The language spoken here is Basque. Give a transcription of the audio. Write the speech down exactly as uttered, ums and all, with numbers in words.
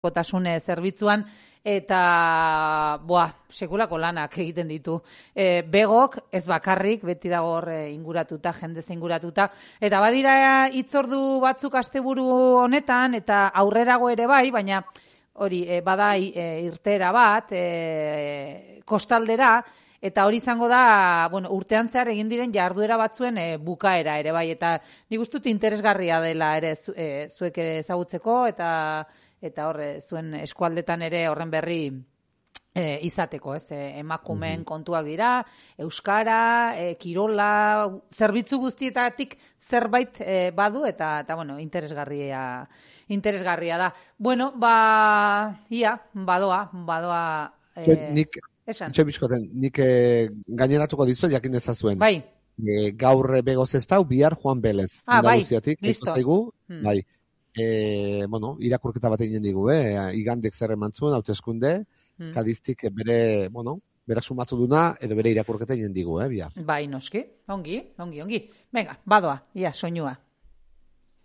kotasune zerbitzuan, eta, boa, sekulako lanak egiten ditu. E, begok, ez bakarrik, beti dago hor inguratuta, jendez inguratuta, eta badira hitzordu batzuk asteburu honetan, eta aurrerago ere bai, baina hori, e, bada e, irtera bat, e, kostaldera, eta hori izango da, bueno, urtean zehar egin diren jarduera batzuen e, bukaera ere bai, eta nik uste dut interesgarria dela ere zu, e, zuek ere ezagutzeko, eta eta hor zuen eskualdetan ere horren berri e, izateko, ez? E, emakumeen mm-hmm. kontuak dira, euskara, e, kirola, zerbitzu guztietatik zerbait e, badu, eta, eta bueno, interesgarria, interesgarria da. Bueno, ba, ia, badoa, badoa... E, nik, itxoin nik e, gaineratuko dizu jakin ezazuen. Bai. E, gaur begoz ez dau, bihar Juan Belez. Ah, bai, listo. Hmm. Bai. E, bueno, irakurketa bat egin digu, eh? Igandek zer eman zuen, hauteskunde, hmm. Kadiztik bere, bueno, bera sumatu duna, edo bere irakurketa egin digu, eh, bihar. Bai, noski, ongi, ongi, ongi. Venga, badoa, ia, soinua.